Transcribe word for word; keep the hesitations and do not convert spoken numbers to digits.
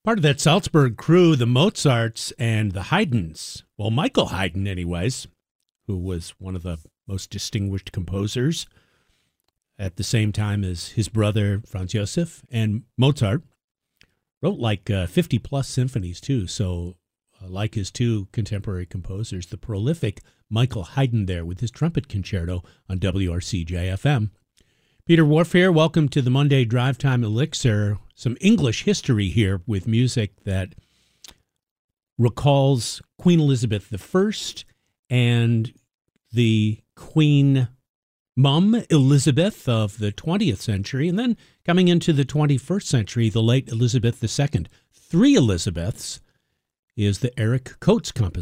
Part of that Salzburg crew, the Mozarts and the Haydns. Well, Michael Haydn, anyways, who was one of the most distinguished composers at the same time as his brother Franz Josef, and Mozart wrote like uh, fifty plus symphonies too. So uh, like his two contemporary composers, the prolific Michael Haydn there with his trumpet concerto on W R C J F M. Peter Whorf here. Welcome to the Monday Drive Time Elixir. Some English history here with music that recalls Queen Elizabeth the First and the Queen Mum Elizabeth of the twentieth century, and then coming into the twenty-first century, the late Elizabeth the Second. Three Elizabeths is the Eric Coates composition.